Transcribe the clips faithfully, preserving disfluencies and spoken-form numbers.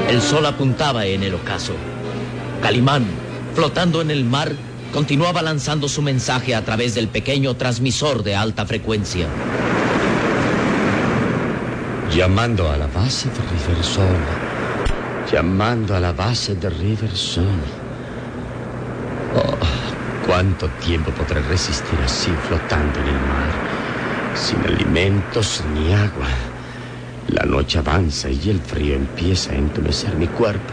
El sol apuntaba en el ocaso. Calimán, flotando en el mar, continuaba lanzando su mensaje a través del pequeño transmisor de alta frecuencia. Llamando a la base de Riversone. Llamando a la base de Riversone. Oh, ¿cuánto tiempo podré resistir así flotando en el mar? Sin alimentos ni agua. La noche avanza y el frío empieza a entumecer mi cuerpo.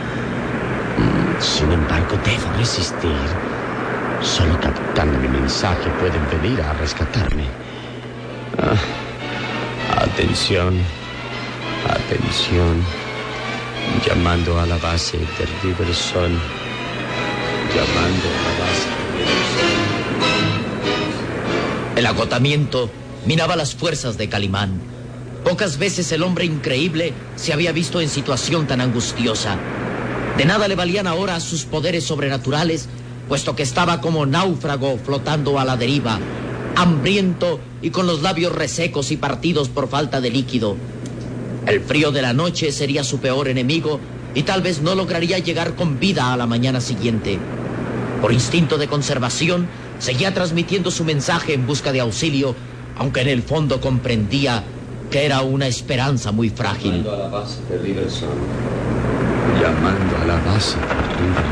Sin embargo, debo resistir. Solo captando mi mensaje pueden venir a rescatarme. Ah, atención, atención. Llamando a la base de Riversone. Llamando a la base de Riversone. El agotamiento minaba las fuerzas de Calimán. Pocas veces el hombre increíble se había visto en situación tan angustiosa. De nada le valían ahora sus poderes sobrenaturales, puesto que estaba como náufrago flotando a la deriva, hambriento y con los labios resecos y partidos por falta de líquido. El frío de la noche sería su peor enemigo y tal vez no lograría llegar con vida a la mañana siguiente. Por instinto de conservación, seguía transmitiendo su mensaje en busca de auxilio, aunque en el fondo comprendía que era una esperanza muy frágil. Llamando a la base de Riversone. Llamando a la base de Riversone.